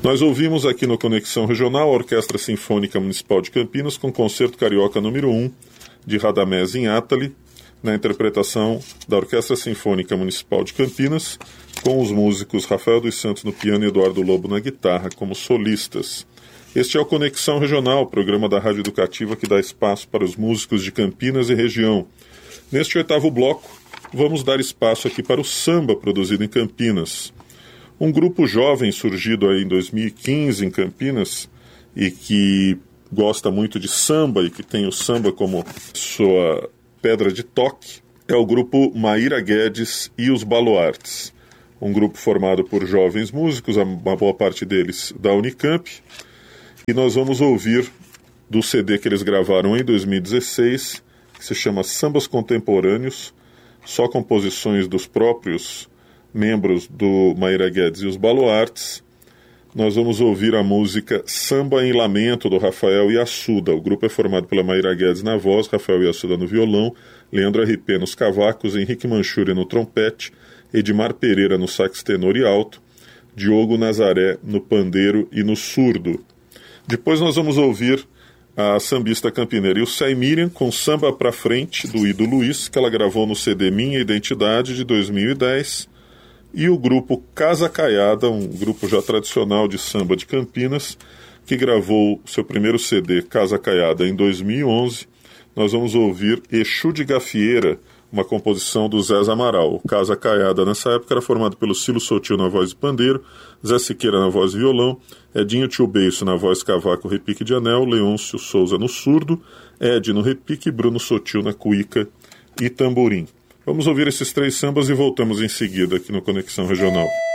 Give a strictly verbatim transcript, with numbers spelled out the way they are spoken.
Nós ouvimos aqui no Conexão Regional a Orquestra Sinfônica Municipal de Campinas com Concerto Carioca número um, de Radamés Inátali, na interpretação da Orquestra Sinfônica Municipal de Campinas, com os músicos Rafael dos Santos no piano e Eduardo Lobo na guitarra como solistas. Este é o Conexão Regional, programa da Rádio Educativa que dá espaço para os músicos de Campinas e região. Neste oitavo bloco, vamos dar espaço aqui para o samba produzido em Campinas. Um grupo jovem surgido aí em dois mil e quinze em Campinas e que gosta muito de samba e que tem o samba como sua pedra de toque, é o grupo Maíra Guedes e os Baluartes. Um grupo formado por jovens músicos, uma boa parte deles da Unicamp, e nós vamos ouvir do C D que eles gravaram em dois mil e dezesseis, que se chama Sambas Contemporâneos, só composições dos próprios membros do Maíra Guedes e os Baluartes. Nós vamos ouvir a música Samba em Lamento, do Rafael Iassuda. O grupo é formado pela Maíra Guedes na voz, Rafael Iassuda no violão, Leandro R P nos cavacos, Henrique Manchúria no trompete, Edmar Pereira no sax tenor e alto, Diogo Nazaré no pandeiro e no surdo. Depois nós vamos ouvir a sambista campineira Ilcei Miriam com Samba Pra Frente, do Ido Luiz, que ela gravou no C D Minha Identidade, de dois mil e dez, e o grupo Casa Caiada, um grupo já tradicional de samba de Campinas, que gravou seu primeiro C D, Casa Caiada, em dois mil e onze. Nós vamos ouvir Exu de Gafieira, uma composição do Zé Amaral. O Casa Caiada, nessa época, era formado pelo Cilo Sotil na voz e pandeiro, Zé Siqueira na voz e violão, Edinho Tio Beiço na voz cavaco, repique de anel, Leôncio Souza no surdo, Ed no repique, Bruno Sotil na cuíca e tamborim. Vamos ouvir esses três sambas e voltamos em seguida aqui no Conexão Regional.